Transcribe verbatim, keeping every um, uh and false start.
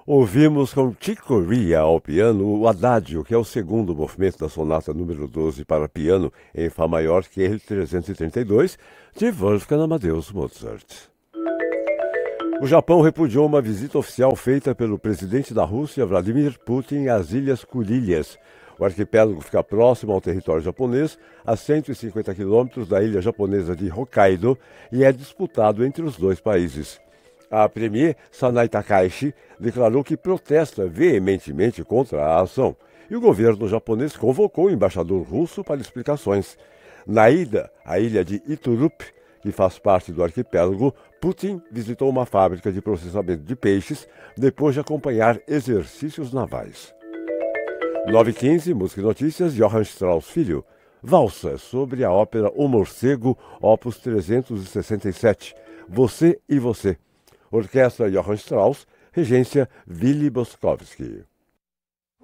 Ouvimos com Chick Corea ao piano o Adagio, que é o segundo movimento da sonata número doze para piano em Fá maior, Q R trezentos e trinta e dois, de Wolfgang Amadeus Mozart. O Japão repudiou uma visita oficial feita pelo presidente da Rússia, Vladimir Putin, às Ilhas Kurilhas. O arquipélago fica próximo ao território japonês, a cento e cinquenta quilômetros da ilha japonesa de Hokkaido, e é disputado entre os dois países. A premier Sanai Takaichi declarou que protesta veementemente contra a ação, e o governo japonês convocou o embaixador russo para explicações. Na ida à ilha de Iturup, que faz parte do arquipélago, Putin visitou uma fábrica de processamento de peixes depois de acompanhar exercícios navais. nove e quinze, Música e Notícias, Johann Strauss Filho. Valsa, sobre a ópera O Morcego, opus trezentos e sessenta e sete. Você e Você. Orquestra Johann Strauss, regência Willy Boskowski.